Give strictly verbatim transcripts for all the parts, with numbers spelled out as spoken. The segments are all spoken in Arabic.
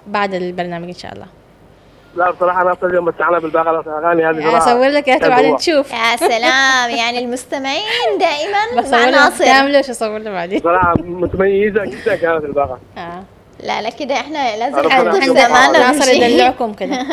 بعد البرنامج إن شاء الله. لا بصراحة أنا أصلا اليوم مستعانة بالباقة الأغاني هذه. أصور لك يا طبعا نشوف. يا سلام، يعني المستمعين دائما مع ناصر. كامل وش أصور له بعدين. صراحة متميزة جدا كانت الباقة. آه. لا لا كده إحنا لازم نحط زماننا ناصر يدلعكم كده.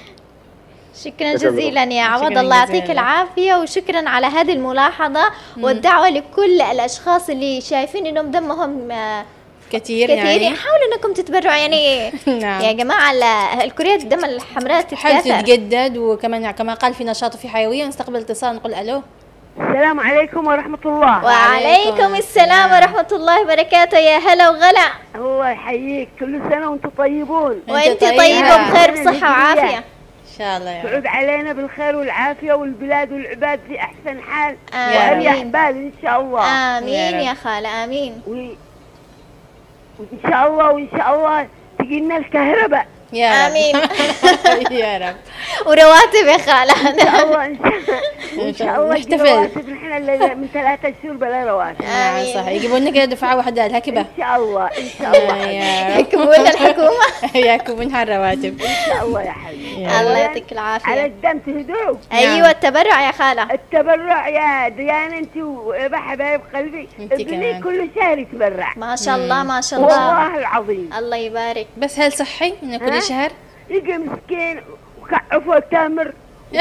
شكرا جزيلا يا عوض، الله يعطيك العافية، وشكرا على هذه الملاحظة والدعوة لكل الأشخاص اللي شايفين إنهم دمهم كثير, كثير يعني حاولوا انكم تتبرعوا يعني. نعم. يا جماعه الكريات الدم الحمراء تتكاثر، تتجدد، وكمان كما قال في نشاط وفي حيويه. نستقبل اتصال نقول الو. السلام عليكم ورحمه الله. وعليكم السلام ورحمه الله وبركاته. يا هلا وغلا. الله يحييك، كل سنه وانتم طيبون. وانت طيبه وبخير بصحه وعافيه ان شاء الله يا رب. تعود علينا بالخير والعافيه، والبلاد والعباد في احسن حال واريح بال ان شاء الله. امين يا خاله، امين. وإن شاء الله وإن شاء الله تجينا الكهرباء يا رب. آمين. يا رب. ورواتب يا خالة. إن شاء الله إن شاء الله نحتفل. رواتب نحن من ثلاثة شهور بلا رواتب. آمين. صح، يجيبوا لنا كده دفعة واحدة الهكبة. إن شاء الله إن شاء الله. يحكموا لنا الحكومة. يحكموا لنا الرواتب. إن شاء الله يا حبيبي. الله يعطيك العافية. على الدم تهدوا. أيوة التبرع يا خالة. التبرع يا ديان أنت وحبايب قلبي. ابني كل شهر يتبرع. ما شاء الله ما شاء الله. والله العظيم. الله يبارك. بس هل صحي إنه كل شهر؟ يجي مسكين وكعفه تامر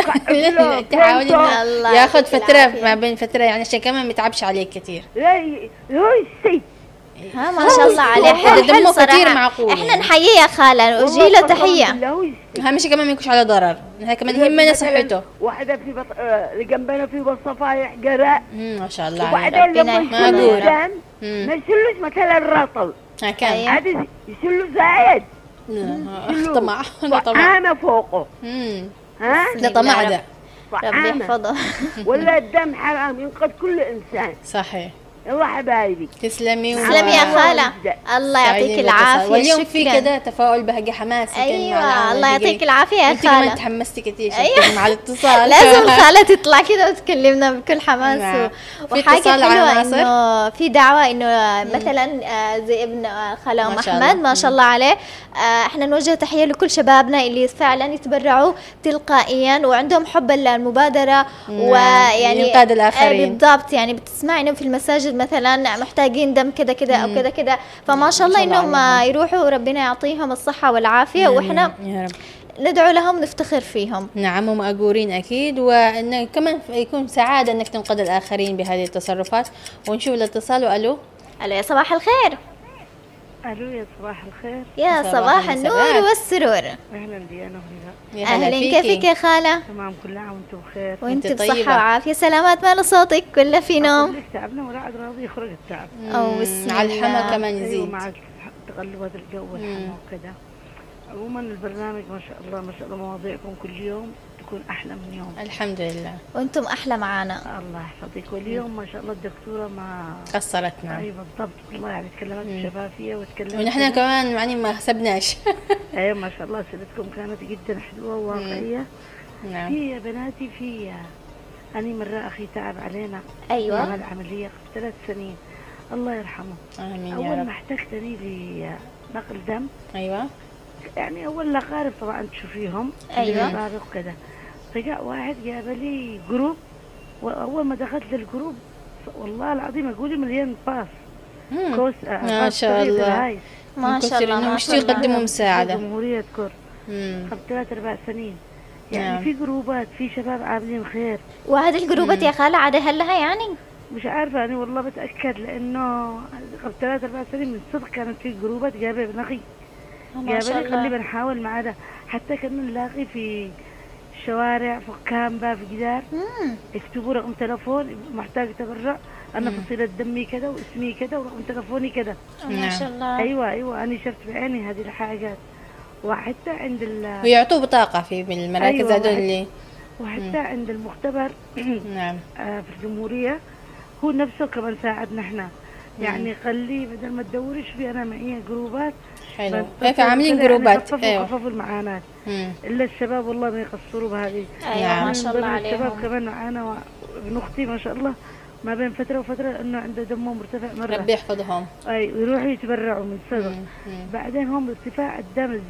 تحاول انه ياخذ فتره ما بين فتره، يعني عشان كمان ما يتعبش عليك كثير. لا هو السي ها ما شاء الله عليه، حلو دمه كثير معقول. احنا نحييه يا خاله وجيله تحيه. اهم شيء كمان ما يكونش على ضرر، هي كمان يهمنا صحته. واحده في بط... اللي جنبنا في بالصفايح جراء ما شاء الله عليه. ربنا يحفظه. ما يشلوش مثل الرطل. هكذا عاد يشلوا زايد. طمع طمع فوقه. ها ده طمع ده. ربي يحفظه. ولا الدم حرام ينقذ كل انسان. صحيح. يلا حبايبي تسلمي تسلمي يا خاله، الله يعطيك العافيه. واليوم في كده تفاؤل بهجه حماس. ايوه الله يعطيك العافيه يا خاله. انت تحمستي كثير مع الاتصال. لازم الخاله تطلع كده وتكلمنا بكل حماس. نعم. وحاجه حلوه انه في دعوه انه مثلا زي ابن خاله ام احمد ما شاء الله عليه. احنا نوجه تحيه لكل شبابنا اللي فعلا يتبرعوا تلقائيا وعندهم حب المبادره ويعني ينقذ الاخرين. بالضبط، يعني بتسمعي في المساجد مثلا محتاجين دم كده كده او كده كده، فما شاء الله انهم يروحوا وربنا يعطيهم الصحه والعافيه. واحنا ندعو لهم نفتخر فيهم. نعم ومأجورين اكيد، وانه كمان يكون سعاده انك تنقذ الاخرين بهذه التصرفات. ونشوف الاتصال. الو الو يا صباح الخير. الو يا صباح الخير. يا صباح, صباح النور والسرور. اهلا ديانا وهلا. اهلا كيفك يا خاله؟ تمام كل عام وانتم بخير. وانت بصحه وعافيه. سلامات مال صوتك كله في نوم. تعبنا ولا عاد راضي يخرج التعب. او بسم على الحما كمان يزيد. أيوة مع تقلبات الجو والحما وكذا. عموما البرنامج ما شاء الله ما شاء الله مواضيعكم كل يوم تكون احلى من يوم. الحمد لله. وانتم احلى معنا. الله يحفظك. واليوم ما شاء الله الدكتوره ما قصرتنا. اي بالضبط والله، يعني تكلمت بشفافيه وتكلمت ونحن كمان يعني ما حسبناش. ايوه ما شاء الله اسئلتكم كانت جدا حلوه وواقعيه. نعم. في يا بناتي في اني مره اخي تعب علينا. ايوه. عمل عمليه قبل ثلاث سنين الله يرحمه. امين يا رب. اول ما احتجتني لنقل دم. ايوه. يعني اول الاقارب طبعا تشوفيهم. ايوه. وكذا. فجاء واحد جاب لي جروب، واول ما دخلت للجروب والله العظيم اقولي مليان باص. كوس ما شاء الله ما شاء الله ما شاء الله. يقدموا مساعده. جمهوريه كر قبل ثلاث اربع سنين. يعني نعم. في جروبات في شباب عاملين خير. وهذه الجروبات يا خاله عاد هلها يعني مش عارفه انا والله بتاكد، لانه قبل ثلاث اربع سنين من صدق كانت في جروبات جابه بنقي جابه لي قال لي بنحاول معاه. حتى كنا نلاقي في الشوارع فكان باب جدار يكتبوا رقم تلفون محتاج تبرع، انا فصيله دمي كذا واسمي كذا ورقم تلفوني كذا. ما شاء الله. ايوه ايوه انا شفت بعيني هذه الحاجات. وحتى عند ال ويعطوه بطاقه في المراكز هذول. أيوة اللي وحتى مم. عند المختبر نعم آه في الجمهوريه هو نفسه كمان ساعدنا احنا. يعني قال لي بدل ما تدوريش في انا معي جروبات. حلو. كيف عاملين جروبات؟ ايوه خففوا المعاناه. الا الشباب والله ما يقصروا بهذه. ايوه يعني ما شاء الله عليهم. الشباب كمان معانا وابن اختي ما شاء الله ما بين فتره وفتره انه عنده دمه مرتفع مره. ربي يحفظهم. اي ويروحوا يتبرعوا من صدق. بعدين هم ارتفاع الدم